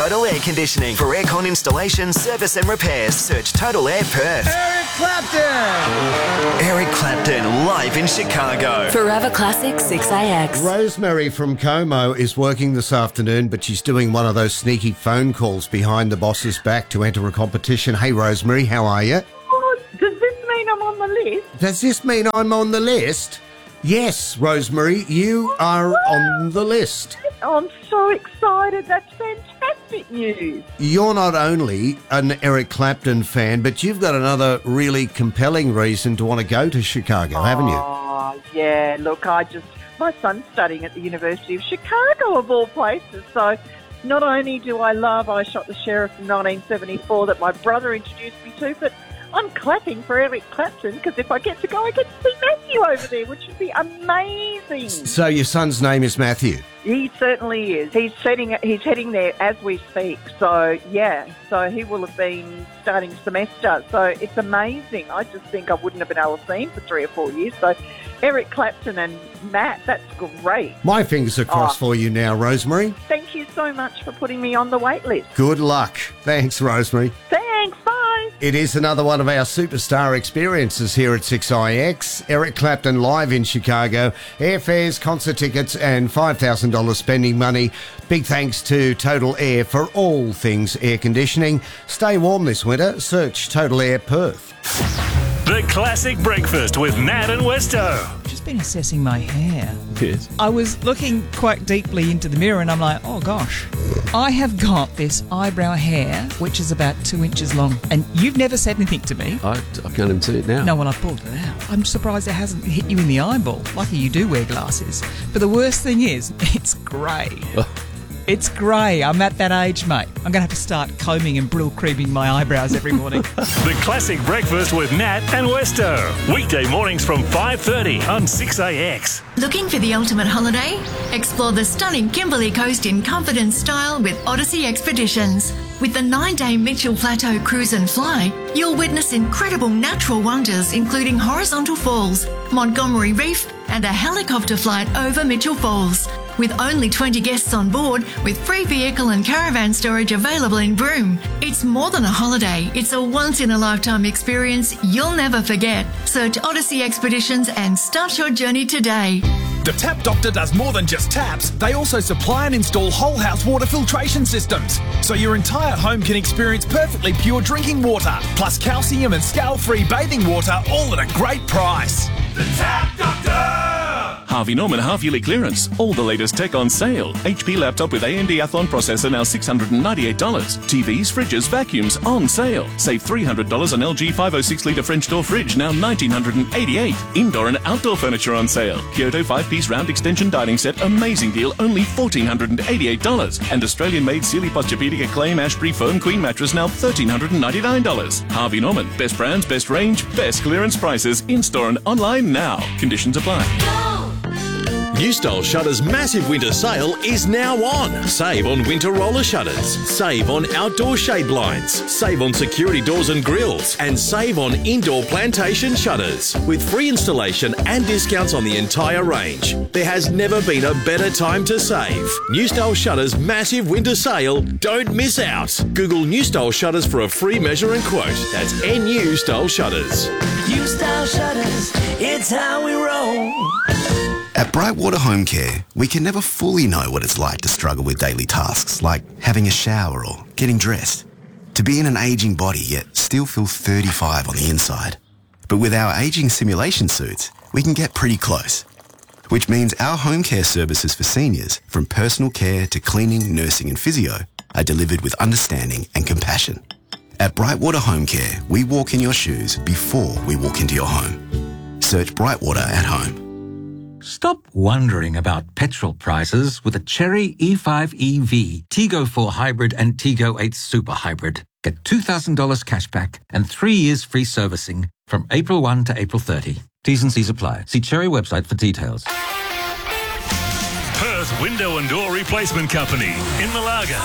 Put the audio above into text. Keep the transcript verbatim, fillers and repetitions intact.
Total Air Conditioning. For aircon installation, service and repairs, search Total Air Perth. Eric Clapton! Eric Clapton, live in Chicago. Forever Classic six A X. Rosemary from Como is working this afternoon, but she's doing one of those sneaky phone calls behind the boss's back to enter a competition. Hey, Rosemary, how are you? Oh, does this mean I'm on the list? Does this mean I'm on the list? Yes, Rosemary, you are on the list. Oh, I'm so excited. That's fantastic news. You're not only an Eric Clapton fan, but you've got another really compelling reason to want to go to Chicago, haven't you? Oh, yeah. Look, I just... My son's studying at the University of Chicago, of all places, so not only do I love I Shot the Sheriff in nineteen seventy-four that my brother introduced me to, but I'm clapping for Eric Clapton because if I get to go, I get to see Matthew over there, which would be amazing. So your son's name is Matthew? He certainly is. He's setting. He's heading there as we speak. So, yeah. So he will have been starting semester. So it's amazing. I just think I wouldn't have been able to see him for three or four years. So Eric Clapton and Matt, that's great. My fingers are crossed Oh. for you now, Rosemary. Thank you so much for putting me on the wait list. Good luck. Thanks, Rosemary. Thanks. Bye. It is another one of our superstar experiences here at six I X. Eric Clapton live in Chicago. Airfares, concert tickets and five thousand dollars spending money. Big thanks to Total Air for all things air conditioning. Stay warm this winter. Search Total Air Perth. The Classic Breakfast with Nat and Westo. Just been assessing my hair. Yes. I was looking quite deeply into the mirror and I'm like, oh gosh, I have got this eyebrow hair which is about two inches long and you've never said anything to me. I, I can't even see it now. No, when I pulled it out. I'm surprised it hasn't hit you in the eyeball. Lucky you do wear glasses. But the worst thing is, it's grey. It's grey. I'm at that age, mate. I'm going to have to start combing and brill creaming my eyebrows every morning. The Classic Breakfast with Nat and Westo. Weekday mornings from five thirty on six A X. Looking for the ultimate holiday? Explore the stunning Kimberley Coast in comfort and style with Odyssey Expeditions. With the nine-day Mitchell Plateau Cruise and Fly, you'll witness incredible natural wonders including horizontal falls, Montgomery Reef and a helicopter flight over Mitchell Falls. With only twenty guests on board, with free vehicle and caravan storage available in Broome. It's more than a holiday, it's a once-in-a-lifetime experience you'll never forget. Search Odyssey Expeditions and start your journey today. The Tap Doctor does more than just taps. They also supply and install whole house water filtration systems, so your entire home can experience perfectly pure drinking water, plus calcium and scale-free bathing water, all at a great price. The Tap Doctor! Harvey Norman half-yearly clearance. All the latest tech on sale. H P laptop with A M D Athlon processor now six hundred ninety-eight dollars. T Vs, fridges, vacuums on sale. Save three hundred dollars on L G five oh six litre French door fridge, now one thousand nine hundred eighty-eight dollars. Indoor and outdoor furniture on sale. Kyoto five-piece round extension dining set, amazing deal, only one thousand four hundred eighty-eight dollars. And Australian-made Sealy Posturepedic Acclaim Ashbury Foam Queen mattress, now one thousand three hundred ninety-nine dollars. Harvey Norman, best brands, best range, best clearance prices, in-store and online now. Conditions apply. New Style Shutters' massive winter sale is now on. Save on winter roller shutters. Save on outdoor shade blinds. Save on security doors and grills. And save on indoor plantation shutters. With free installation and discounts on the entire range. There has never been a better time to save. New Style Shutters' massive winter sale. Don't miss out. Google New Style Shutters for a free measure and quote. That's N U Style Shutters. New Style Shutters, it's how we roll. At Brightwater Home Care, we can never fully know what it's like to struggle with daily tasks like having a shower or getting dressed. To be in an ageing body yet still feel thirty-five on the inside. But with our ageing simulation suits, we can get pretty close. Which means our home care services for seniors, from personal care to cleaning, nursing and physio, are delivered with understanding and compassion. At Brightwater Home Care, we walk in your shoes before we walk into your home. Search Brightwater at home. Stop wondering about petrol prices with a Chery E five E V, Tigo four Hybrid and Tigo eight Super Hybrid. Get two thousand dollars cashback and three years free servicing from April first to April thirtieth. T's and C's apply. See Chery website for details. Perth Window and Door Replacement Company in Malaga.